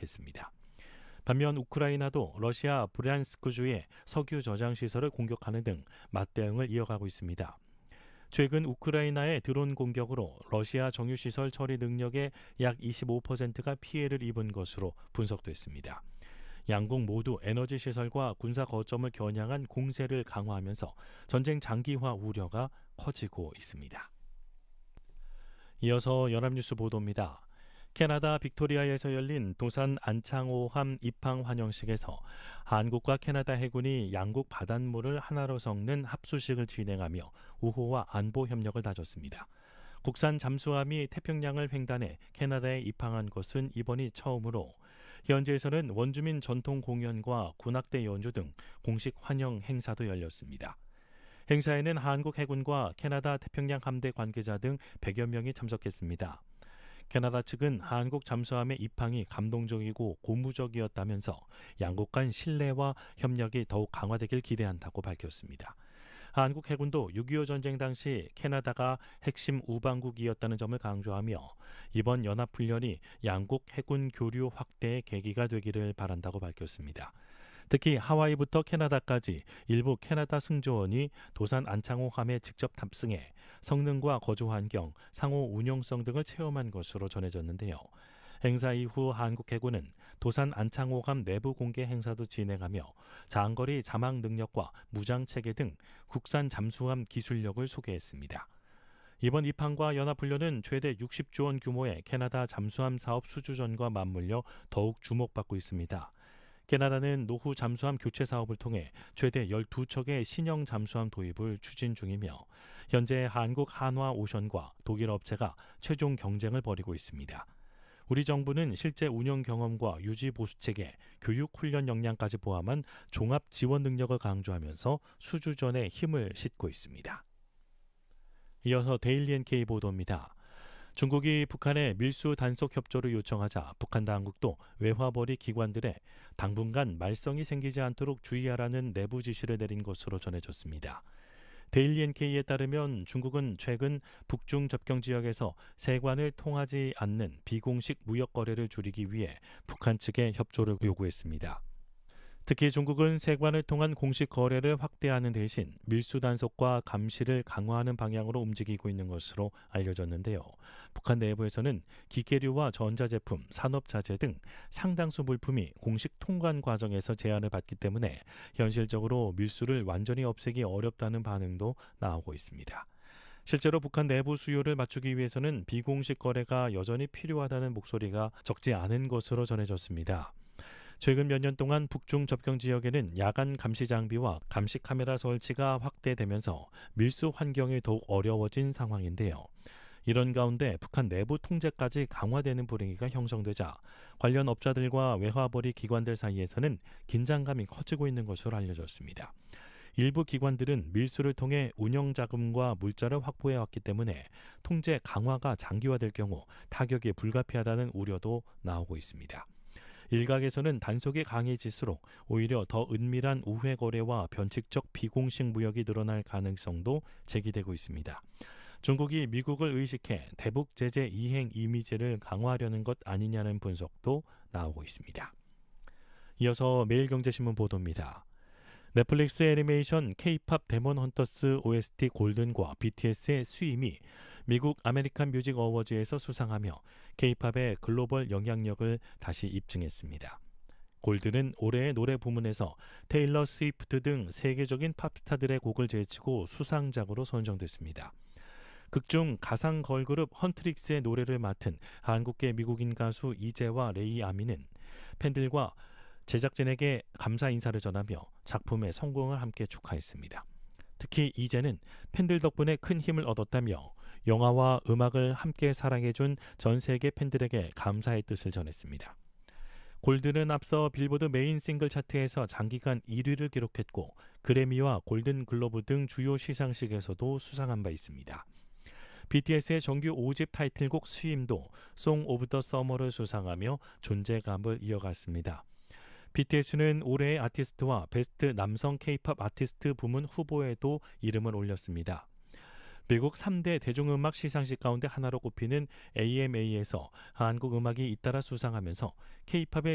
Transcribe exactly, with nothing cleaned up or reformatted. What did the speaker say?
밝혔습니다. 반면 우크라이나도 러시아 브리안스크주의 석유 저장 시설을 공격하는 등 맞대응을 이어가고 있습니다. 최근 우크라이나의 드론 공격으로 러시아 정유시설 처리 능력의 약 이십오 퍼센트가 피해를 입은 것으로 분석됐습니다. 양국 모두 에너지 시설과 군사 거점을 겨냥한 공세를 강화하면서 전쟁 장기화 우려가 커지고 있습니다. 이어서 연합뉴스 보도입니다. 캐나다 빅토리아에서 열린 도산 안창호함 입항 환영식에서 한국과 캐나다 해군이 양국 바닷물을 하나로 섞는 합수식을 진행하며 우호와 안보 협력을 다졌습니다. 국산 잠수함이 태평양을 횡단해 캐나다에 입항한 것은 이번이 처음으로 현지에서는 원주민 전통 공연과 군악대 연주 등 공식 환영 행사도 열렸습니다. 행사에는 한국 해군과 캐나다 태평양 함대 관계자 등 백여 명이 참석했습니다. 캐나다 측은 한국 잠수함의 입항이 감동적이고 고무적이었다면서 양국 간 신뢰와 협력이 더욱 강화되길 기대한다고 밝혔습니다. 한국 해군도 육이오 전쟁 당시 캐나다가 핵심 우방국이었다는 점을 강조하며 이번 연합훈련이 양국 해군 교류 확대의 계기가 되기를 바란다고 밝혔습니다. 특히 하와이부터 캐나다까지 일부 캐나다 승조원이 도산 안창호함에 직접 탑승해 성능과 거주 환경, 상호 운용성 등을 체험한 것으로 전해졌는데요. 행사 이후 한국 해군은 도산 안창호함 내부 공개 행사도 진행하며 장거리 자막 능력과 무장 체계 등 국산 잠수함 기술력을 소개했습니다. 이번 입항과 연합훈련은 최대 육십조 원 규모의 캐나다 잠수함 사업 수주전과 맞물려 더욱 주목받고 있습니다. 캐나다는 노후 잠수함 교체 사업을 통해 최대 열두 척의 신형 잠수함 도입을 추진 중이며 현재 한국 한화오션과 독일 업체가 최종 경쟁을 벌이고 있습니다. 우리 정부는 실제 운영 경험과 유지 보수 체계, 교육 훈련 역량까지 포함한 종합 지원 능력을 강조하면서 수주전에 힘을 싣고 있습니다. 이어서 데일리 엔케이 보도입니다. 중국이 북한에 밀수 단속 협조를 요청하자 북한 당국도 외화벌이 기관들에 당분간 말썽이 생기지 않도록 주의하라는 내부 지시를 내린 것으로 전해졌습니다. 데일리 엔케이에 따르면 중국은 최근 북중 접경 지역에서 세관을 통하지 않는 비공식 무역 거래를 줄이기 위해 북한 측에 협조를 요구했습니다. 특히 중국은 세관을 통한 공식 거래를 확대하는 대신 밀수 단속과 감시를 강화하는 방향으로 움직이고 있는 것으로 알려졌는데요. 북한 내부에서는 기계류와 전자제품, 산업자재 등 상당수 물품이 공식 통관 과정에서 제한을 받기 때문에 현실적으로 밀수를 완전히 없애기 어렵다는 반응도 나오고 있습니다. 실제로 북한 내부 수요를 맞추기 위해서는 비공식 거래가 여전히 필요하다는 목소리가 적지 않은 것으로 전해졌습니다. 최근 몇 년 동안 북중 접경 지역에는 야간 감시 장비와 감시 카메라 설치가 확대되면서 밀수 환경이 더욱 어려워진 상황인데요. 이런 가운데 북한 내부 통제까지 강화되는 분위기가 형성되자 관련 업자들과 외화벌이 기관들 사이에서는 긴장감이 커지고 있는 것으로 알려졌습니다. 일부 기관들은 밀수를 통해 운영자금과 물자를 확보해왔기 때문에 통제 강화가 장기화될 경우 타격이 불가피하다는 우려도 나오고 있습니다. 일각에서는 단속이 강해질수록 오히려 더 은밀한 우회 거래와 변칙적 비공식 무역이 늘어날 가능성도 제기되고 있습니다. 중국이 미국을 의식해 대북 제재 이행 이미지를 강화하려는 것 아니냐는 분석도 나오고 있습니다. 이어서 매일경제신문 보도입니다. 넷플릭스 애니메이션 K-팝 데몬 헌터스 오에스티 골든과 비티에스의 수임이 미국 아메리칸 뮤직 어워즈에서 수상하며 K-팝의 글로벌 영향력을 다시 입증했습니다. 골든은 올해의 노래 부문에서 테일러 스위프트 등 세계적인 팝스타들의 곡을 제치고 수상작으로 선정됐습니다. 극중 가상 걸그룹 헌트릭스의 노래를 맡은 한국계 미국인 가수 이재와 레이 아미는 팬들과 제작진에게 감사 인사를 전하며 작품의 성공을 함께 축하했습니다. 특히 이제는 팬들 덕분에 큰 힘을 얻었다며 영화와 음악을 함께 사랑해준 전 세계 팬들에게 감사의 뜻을 전했습니다. 골든은 앞서 빌보드 메인 싱글 차트에서 장기간 일 위를 기록했고 그래미와 골든 글로브 등 주요 시상식에서도 수상한 바 있습니다. 비티에스의 정규 오 집 타이틀곡 스윙도 송 오브 더 서머를 수상하며 존재감을 이어갔습니다. 비티에스는 올해의 아티스트와 베스트 남성 K-팝 아티스트 부문 후보에도 이름을 올렸습니다. 미국 삼 대 대중음악 시상식 가운데 하나로 꼽히는 에이엠에이에서 한국 음악이 잇따라 수상하면서 K-팝의